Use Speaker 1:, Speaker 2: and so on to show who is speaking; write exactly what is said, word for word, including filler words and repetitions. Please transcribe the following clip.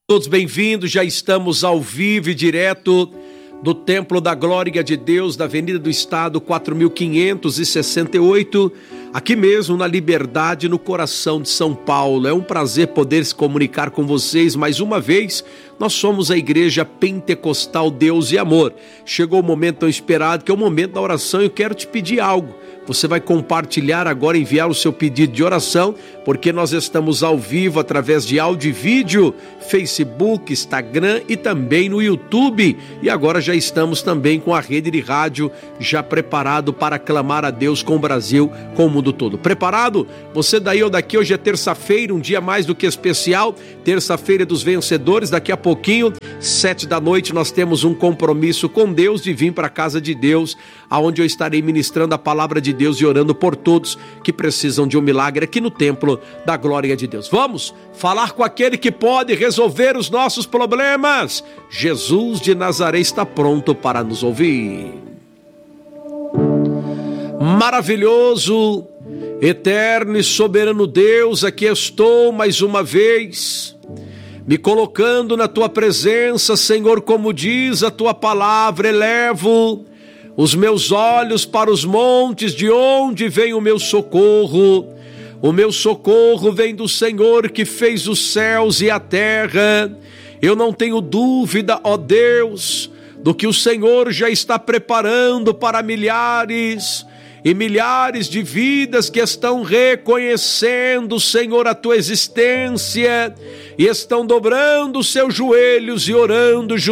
Speaker 1: Todos bem-vindos, já estamos ao vivo e direto do Templo da Glória de Deus, da Avenida do Estado quatro mil quinhentos e sessenta e oito, aqui mesmo na Liberdade, no coração de São Paulo. É um prazer poder se comunicar com vocês mais uma vez. Nós somos a Igreja Pentecostal Deus e Amor. Chegou o momento tão esperado, que é o momento da oração. Eu quero te pedir algo. Você vai compartilhar agora, enviar o seu pedido de oração, porque nós estamos ao vivo através de áudio e vídeo, Facebook, Instagram e também no YouTube. E agora já estamos também com a rede de rádio já preparado para clamar a Deus com o Brasil, com o mundo todo. Preparado? Você daí ou daqui? Hoje é terça-feira, um dia mais do que especial, terça-feira dos vencedores. Daqui a pouquinho, sete da noite, nós temos um compromisso com Deus de vir para a casa de Deus, aonde eu estarei ministrando a palavra de Deus e orando por todos que precisam de um milagre aqui no Templo da Glória de Deus. Vamos falar com aquele que pode resolver os nossos problemas. Jesus de Nazaré está pronto para nos ouvir. Maravilhoso, eterno e soberano Deus, aqui estou mais uma vez, me colocando na tua presença, Senhor, como diz a tua palavra, elevo os meus olhos para os montes, de onde vem o meu socorro. O meu socorro vem do Senhor que fez os céus e a terra. Eu não tenho dúvida, ó Deus, do que o Senhor já está preparando para milhares e milhares de vidas que estão reconhecendo, Senhor, a tua existência e estão dobrando os seus joelhos e orando junto